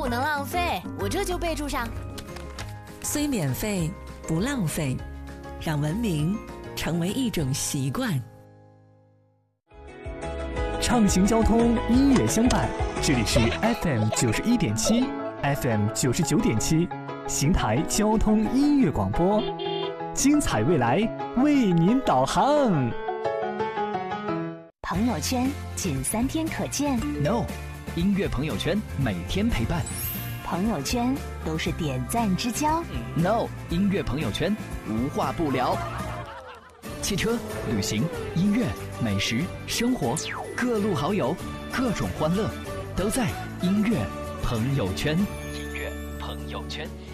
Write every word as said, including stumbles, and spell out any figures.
能浪费，我这就备注上。 虽免费，不浪费，让文明成为一种习惯。 畅行交通，音乐相伴，这里是 F M 九十一点七 ，F M 九十九点七，邢台交通音乐广播，精彩未来为您导航。 朋友圈仅三天可见 ，No， 音乐朋友圈每天陪伴。 朋友圈都是点赞之交 ，No， 音乐朋友圈无话不聊。汽车、旅行、音乐、美食、生活，各路好友，各种欢乐，都在音乐朋友圈。音乐朋友圈。